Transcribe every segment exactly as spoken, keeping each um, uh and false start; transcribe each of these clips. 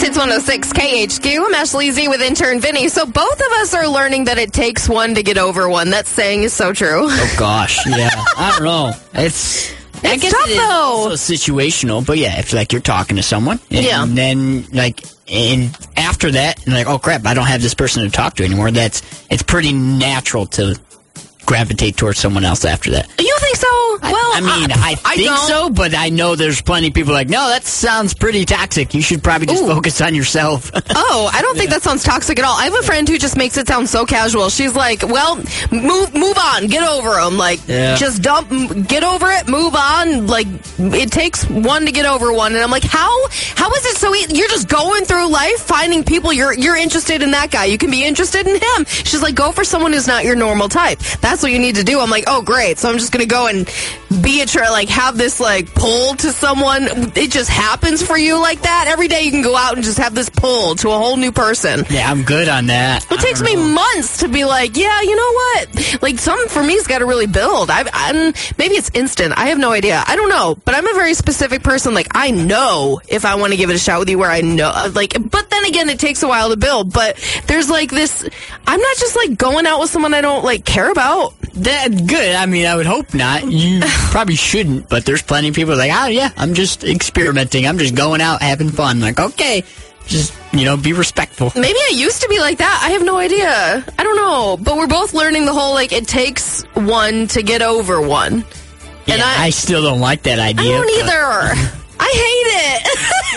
Hits one oh six K H Q. I'm Ashley Z with intern Vinny. So both of us are learning that it takes one to get over one. That saying is so true. Oh, gosh. Yeah. I don't know. It's... It's I guess tough, it is though. also situational, but yeah, if like you're talking to someone, and Yeah. then like, and after that, and like, oh crap, I don't have this person to talk to anymore. That's it's pretty natural to gravitate towards someone else after that. You think so? I, Well, I mean, I, I think don't. so, but I know there's plenty of people like, no, that sounds pretty toxic. You should probably just Ooh. focus on yourself. Oh, I don't think that sounds toxic at all. I have a friend who just makes it sound so casual. She's like, well, move move on. Get over them. Like, Yeah. just dump, m- get over it, move on. Like, it takes one to get over one. And I'm like, how how is it so easy? You're just going through life, finding people, you're, you're interested in that guy. You can be interested in him. She's like, go for someone who's not your normal type. That's what you need to do. I'm like, oh, great. So I'm just going to go and be a, tra- like, have this, like, pull to someone. It just happens for you like that. Every day you can go out and just have this pull to a whole new person. Yeah, I'm good on that. It takes me months to be like, yeah, you know what? Like, some for me's got to really build. I, I'm maybe it's instant. I have no idea. I don't know. But I'm a very specific person. Like, I know if I want to give it a shot with you, where I know, like. But then again, it takes a while to build. But there's like this. I'm not just like going out with someone I don't like care about. That's good. I mean, I would hope not. You probably shouldn't, but there's plenty of people like, oh, yeah, I'm just experimenting. I'm just going out, having fun. Like, okay, just, you know, be respectful. Maybe I used to be like that. I have no idea. I don't know. But we're both learning the whole, like, it takes one to get over one. Yeah, And I- I, still don't like that idea. I don't but- either. I hate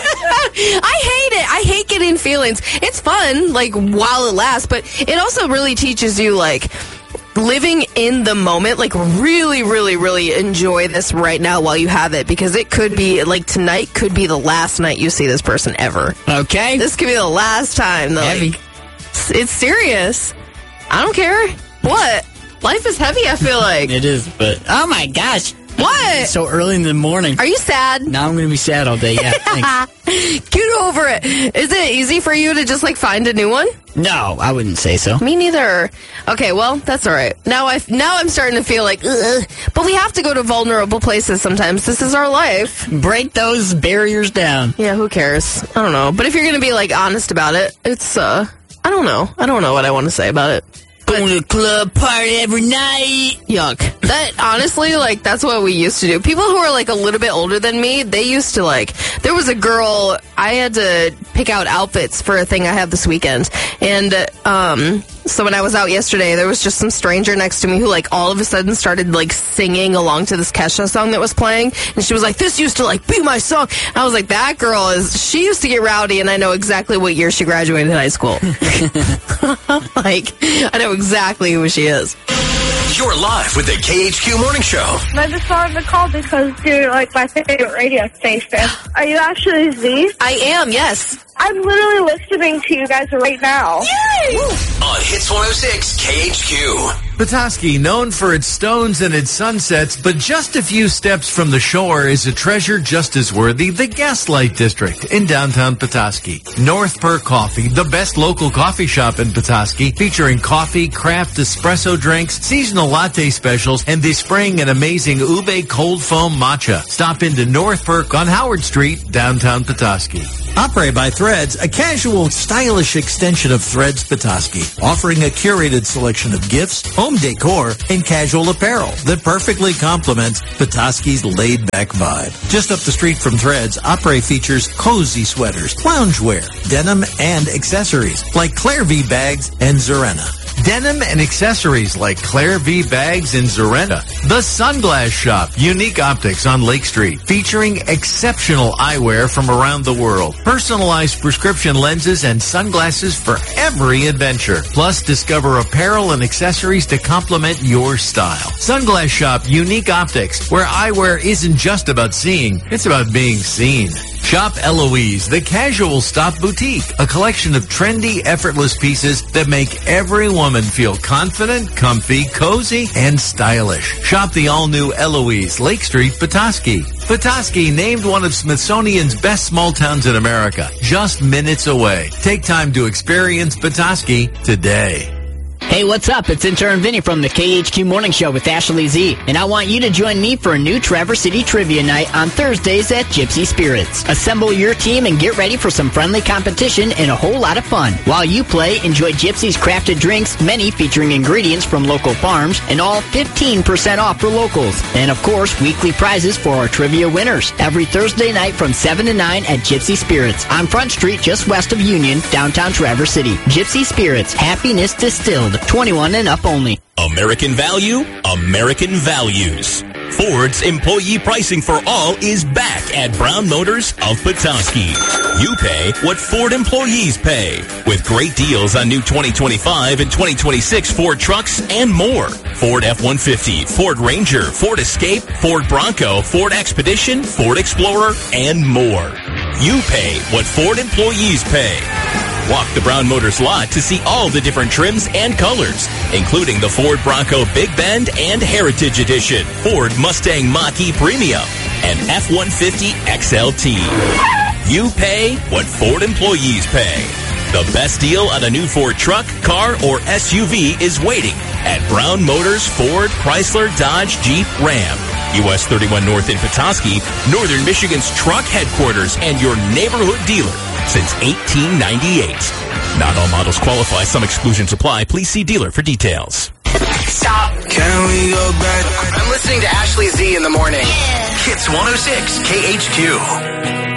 it. I hate it. I hate getting feelings. It's fun, like, while it lasts, but it also really teaches you, like, living in the moment. Like, really, really, really enjoy this right now while you have it, because it could be, like, tonight could be the last night you see this person ever. Okay. This could be the last time. Like, Heavy. it's, it's serious. I don't care. What? Life is heavy, I feel like. It is, but oh my gosh. What? It's so early in the morning. Are you sad? Now I'm going to be sad all day. Yeah, thanks. Get over it. Is it easy for you to just, like, find a new one? No, I wouldn't say so. Me neither. Okay, well, that's all right. Now I now I'm starting to feel like, ugh. But we have to go to vulnerable places sometimes. This is our life. Break those barriers down. Yeah, who cares? I don't know. But if you're going to be, like, honest about it, it's, uh, I don't know. I don't know what I want to say about it. Going to the club, party every night. Yuck. That, honestly, like, that's what we used to do. People who are, like, a little bit older than me, they used to, like, there was a girl, I had to pick out outfits for a thing I had this weekend. And, um, so when I was out yesterday, there was just some stranger next to me who, like, all of a sudden started, like, singing along to this Kesha song that was playing. And she was like, this used to, like, be my song. I was like, that girl is, she used to get rowdy, and I know exactly what year she graduated high school. Like, I know exactly who she is. You're live with the K H Q Morning Show. I just wanted to call because you're like my favorite radio station. Are you actually Z? I am, yes. I'm literally listening to you guys right now. Yay! On Hits one oh six K H Q. Petoskey, known for its stones and its sunsets, but just a few steps from the shore is a treasure just as worthy, the Gaslight District in downtown Petoskey. North Perk Coffee, the best local coffee shop in Petoskey, featuring coffee, craft espresso drinks, seasonal latte specials, and this spring an amazing ube cold foam matcha. Stop into North Perk on Howard Street, downtown Petoskey. Opry by Threads, a casual, stylish extension of Threads Petoskey, offering a curated selection of gifts, home decor, and casual apparel that perfectly complements Petoskey's laid-back vibe. Just up the street from Threads, Opry features cozy sweaters, loungewear, denim, and accessories like Claire V bags and Zerena. Denim and accessories like Claire V bags and Zerena. The Sunglass Shop, unique optics on Lake Street, featuring exceptional eyewear from around the world. Personalized prescription lenses and sunglasses for every adventure. Plus, discover apparel and accessories to complement your style. Sunglass Shop, unique optics, where eyewear isn't just about seeing, it's about being seen. Shop Eloise, the casual stop boutique, a collection of trendy, effortless pieces that make every woman feel confident, comfy, cozy, and stylish. Shop the all-new Eloise, Lake Street, Petoskey. Petoskey, named one of Smithsonian's best small towns in America, just minutes away. Take time to experience Petoskey today. Hey, what's up? It's intern Vinny from the K H Q Morning Show with Ashley Z, and I want you to join me for a new Traverse City Trivia Night on Thursdays at Gypsy Spirits. Assemble your team and get ready for some friendly competition and a whole lot of fun. While you play, enjoy Gypsy's crafted drinks, many featuring ingredients from local farms, and all fifteen percent off for locals. And of course, weekly prizes for our trivia winners. Every Thursday night from seven to nine at Gypsy Spirits on Front Street just west of Union, downtown Traverse City. Gypsy Spirits, happiness distilled. twenty-one and up only. American value, American values. Ford's employee pricing for all is back at Brown Motors of Petoskey. You pay what Ford employees pay, with great deals on new twenty twenty-five and twenty twenty-six Ford trucks and more. Ford F one fifty, Ford Ranger, Ford Escape, Ford Bronco, Ford Expedition, Ford Explorer, and more. You pay what Ford employees pay. Walk the Brown Motors lot to see all the different trims and colors, including the Ford Bronco Big Bend and Heritage Edition, Ford Mustang Mach-E Premium, and F one fifty X L T. You pay what Ford employees pay. The best deal on a new Ford truck, car, or S U V is waiting at Brown Motors Ford, Chrysler, Dodge, Jeep, Ram. U S thirty-one North in Petoskey, Northern Michigan's truck headquarters and your neighborhood dealer since eighteen ninety-eight. Not all models qualify. Some exclusions apply. Please see dealer for details. Stop. Can we go back? I'm listening to Ashley Z in the morning. Yeah. Hits one oh six K H Q.